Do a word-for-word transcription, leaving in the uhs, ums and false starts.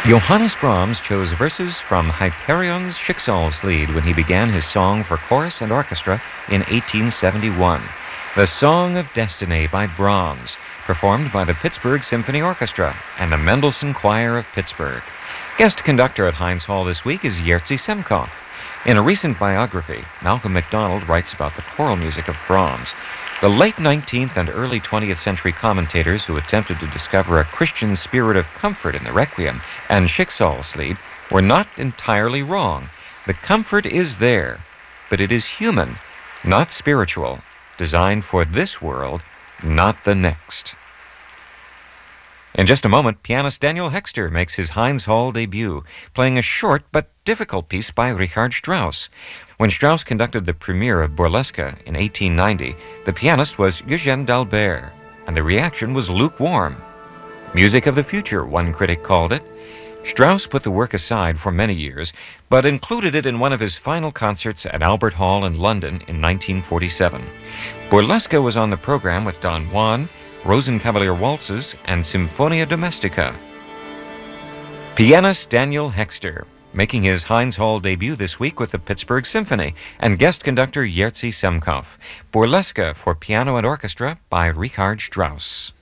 Johannes Brahms chose verses from Hyperion's Schicksalslied when he began his song for chorus and orchestra in eighteen seventy-one. The Song of Destiny by Brahms, performed by the Pittsburgh Symphony Orchestra and the Mendelssohn Choir of Pittsburgh. Guest conductor at Heinz Hall this week is Jerzy Semkov. In a recent biography, Malcolm MacDonald writes about the choral music of Brahms. The late nineteenth and early twentieth century commentators who attempted to discover a Christian spirit of comfort in the Requiem and Schicksalslied were not entirely wrong. The comfort is there, but it is human, not spiritual, designed for this world, not the next. In just a moment, pianist Daniel Hexter makes his Heinz Hall debut, playing a short but difficult piece by Richard Strauss. When Strauss conducted the premiere of Burlesque in eighteen ninety, the pianist was Eugène d'Albert, and the reaction was lukewarm. Music of the future, one critic called it. Strauss put the work aside for many years, but included it in one of his final concerts at Albert Hall in London in nineteen forty-seven. Burlesque was on the program with Don Juan, Rosenkavalier Waltzes, and Symphonia Domestica. Pianist Daniel Hexter, making his Heinz Hall debut this week with the Pittsburgh Symphony, and guest conductor Jerzy Semkov. Burlesque for piano and orchestra by Richard Strauss.